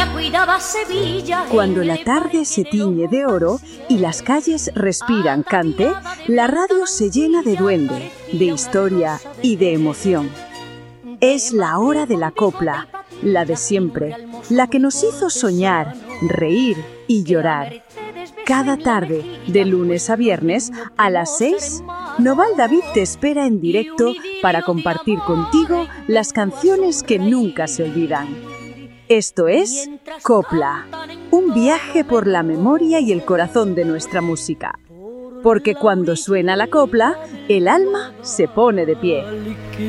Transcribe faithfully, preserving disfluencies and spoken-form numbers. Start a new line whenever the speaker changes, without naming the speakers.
España cuidaba Sevilla.
Cuando la tarde se tiñe de oro y las calles respiran cante, la radio se llena de duende, de historia y de emoción. Es la hora de la copla, la de siempre, la que nos hizo soñar, reír y llorar. Cada tarde, de lunes a viernes, a las seis, Noval David te espera en directo para compartir contigo las canciones que nunca se olvidan. Esto es Copla, un viaje por la memoria y el corazón de nuestra música. Porque cuando suena la copla, el alma se pone de pie.